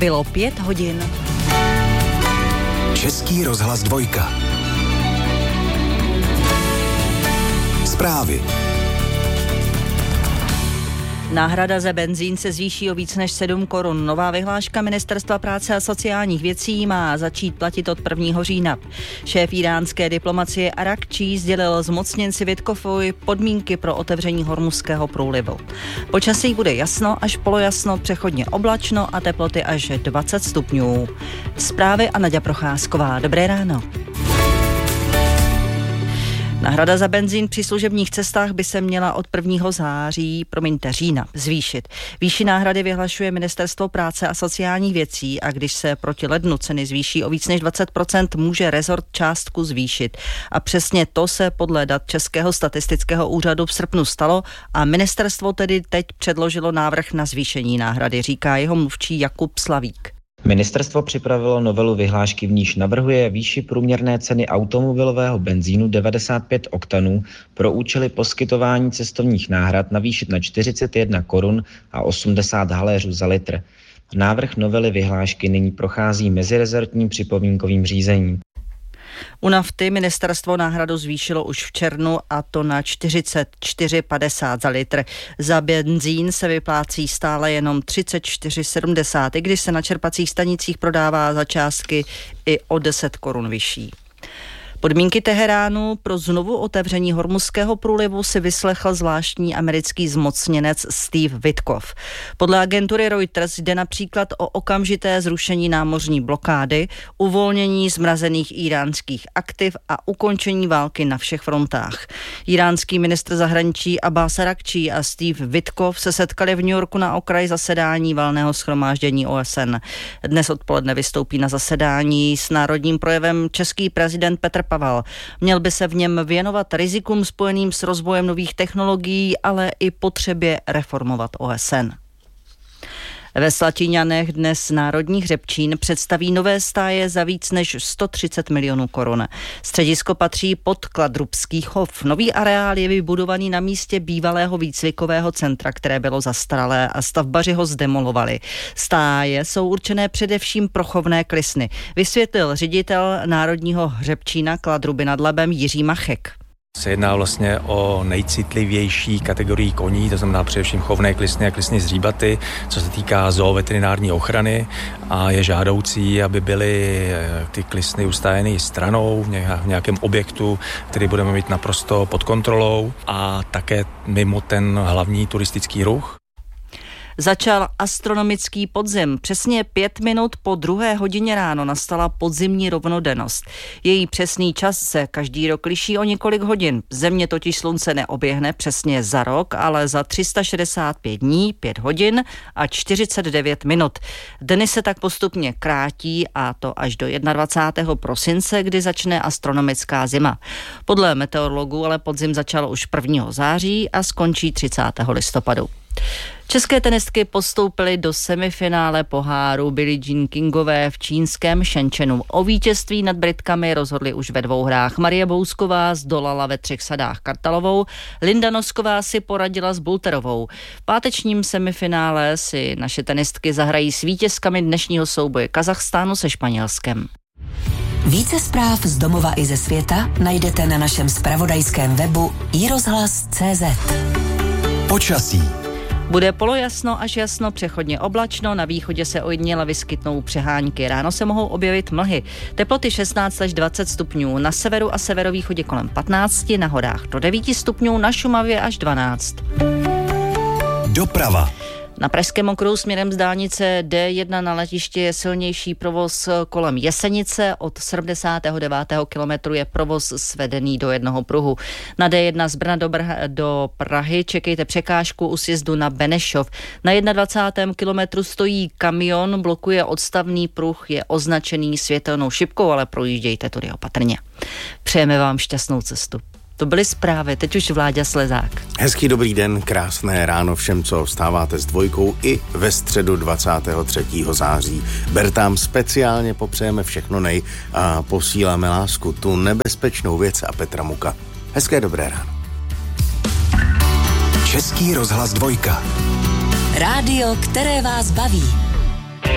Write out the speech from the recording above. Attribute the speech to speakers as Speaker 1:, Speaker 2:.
Speaker 1: Bylo 5 hodin.
Speaker 2: Český rozhlas 2. Zprávy.
Speaker 1: Náhrada za benzín se zvýší o víc než 7 korun. Nová vyhláška Ministerstva práce a sociálních věcí má začít platit od 1. října. Šéf iránské diplomacie Arakčí sdělil zmocněnci Vitkovovi podmínky pro otevření Hormuzského průlivu. Počasí bude jasno až polojasno, přechodně oblačno a teploty až 20 stupňů. Zprávy a Naďa Procházková. Dobré ráno. Náhrada za benzín při služebních cestách by se měla od 1. října zvýšit. Výši náhrady vyhlašuje Ministerstvo práce a sociálních věcí a když se proti lednu ceny zvýší o víc než 20%, může rezort částku zvýšit. A přesně to se podle dat Českého statistického úřadu v srpnu stalo a ministerstvo tedy teď předložilo návrh na zvýšení náhrady, říká jeho mluvčí Jakub Slavík.
Speaker 3: Ministerstvo připravilo novelu vyhlášky, v níž navrhuje výši průměrné ceny automobilového benzínu 95 oktanů pro účely poskytování cestovních náhrad navýšit na 41 korun a 80 haléřů za litr. Návrh novely vyhlášky nyní prochází mezirezortním připomínkovým řízením.
Speaker 1: U nafty ministerstvo náhradu zvýšilo už v červnu a to na 44,50 za litr. Za benzín se vyplácí stále jenom 34,70, i když se na čerpacích stanicích prodává za částky i o 10 korun vyšší. Podmínky Teheránu pro znovu otevření Hormuzského průlivu si vyslechl zvláštní americký zmocněnec Steve Witkoff. Podle agentury Reuters jde například o okamžité zrušení námořní blokády, uvolnění zmrazených iránských aktiv a ukončení války na všech frontách. Iránský ministr zahraničí Abbas Arakčí a Steve Witkoff se setkali v New Yorku na okraji zasedání valného shromáždění OSN. Dnes odpoledne vystoupí na zasedání s národním projevem český prezident Petr Pavel. Měl by se v něm věnovat rizikům spojeným s rozvojem nových technologií, ale i potřebě reformovat OSN. Ve Slatíňanech dnes Národní hřebčín představí nové stáje za víc než 130 milionů korun. Středisko patří pod Kladrubský chov. Nový areál je vybudovaný na místě bývalého výcvikového centra, které bylo zastaralé a stavbaři ho zdemolovali. Stáje jsou určené především pro chovné klisny, vysvětlil ředitel Národního hřebčína Kladruby nad Labem Jiří Machek.
Speaker 4: Se jedná vlastně o nejcitlivější kategorii koní, to znamená především chovné klisny a klisny z říbaty, co se týká zooveterinární ochrany a je žádoucí, aby byly ty klisny ustájeny stranou v nějakém objektu, který budeme mít naprosto pod kontrolou a také mimo ten hlavní turistický ruch.
Speaker 1: Začal astronomický podzim. Přesně 5 minut po 2 hodině ráno nastala podzimní rovnodennost. Její přesný čas se každý rok liší o několik hodin. Země totiž slunce neoběhne přesně za rok, ale za 365 dní, 5 hodin a 49 minut. Dny se tak postupně krátí a to až do 21. prosince, kdy začne astronomická zima. Podle meteorologů ale podzim začal už 1. září a skončí 30. listopadu. České tenistky postoupily do semifinále poháru Billie Jean Kingové v čínském Shenzhenu. O vítězství nad Britkami rozhodly už ve 2 hrách. Marie Bousková zdolala ve 3 sadách Kartalovou, Linda Nosková si poradila s Bulterovou. V pátečním semifinále si naše tenistky zahrají s vítězkami dnešního souboje Kazachstánu se Španělskem.
Speaker 5: Více zpráv z domova i ze světa najdete na našem zpravodajském webu iRozhlas.cz.
Speaker 2: Počasí.
Speaker 1: Bude polojasno až jasno, přechodně oblačno, na východě se ojediněle vyskytnou přehánky. Ráno se mohou objevit mlhy. Teploty 16 až 20 stupňů, na severu a severovýchodě kolem 15, na horách do 9 stupňů, na Šumavě až 12.
Speaker 2: Doprava.
Speaker 1: Na Pražském okruhu směrem z dálnice D1 na letiště je silnější provoz kolem Jesenice. Od 79. kilometru je provoz svedený do jednoho pruhu. Na D1 z Brna do Prahy čekejte překážku u sjezdu na Benešov. Na 21. kilometru stojí kamion, blokuje odstavný pruh, je označený světelnou šipkou, ale projíždějte tudy opatrně. Přejeme vám šťastnou cestu. To byly zprávy, teď už Vláďa Slezák.
Speaker 6: Hezký dobrý den, krásné ráno všem, co vstáváte s Dvojkou i ve středu 23. září. Bertám speciálně popřejeme všechno nej a posíláme lásku, tu nebezpečnou věc a Petra Muka. Hezké dobré ráno.
Speaker 2: Český rozhlas 2.
Speaker 5: Rádio, které vás baví.